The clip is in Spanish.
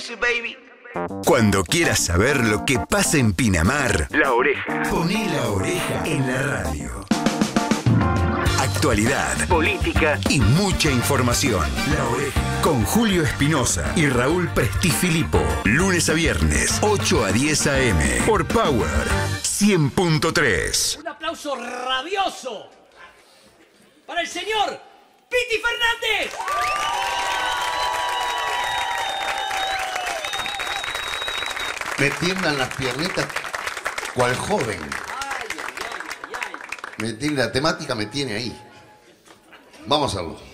music, baby. Cuando quieras saber lo que pasa en Pinamar, La Oreja. poné La Oreja en la radio. Actualidad, Política y mucha información. La Oreja. Con Julio Espinosa y Raúl Prestifilipo. Lunes a viernes, 8 a 10 a.m. Por Power 100.3. Un aplauso rabioso para el señor Piti Fernández. Me tiemblan las piernitas cual joven. La temática me tiene ahí. Vamos a verlo.